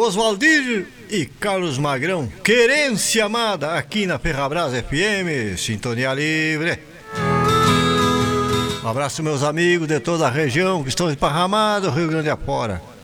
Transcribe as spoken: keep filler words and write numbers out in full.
Oswaldir e Carlos Magrão, Querência Amada, aqui na Ferrabras F M, Sintonia Livre. Um abraço meus amigos de toda a região que estão esparramados Rio Grande afora.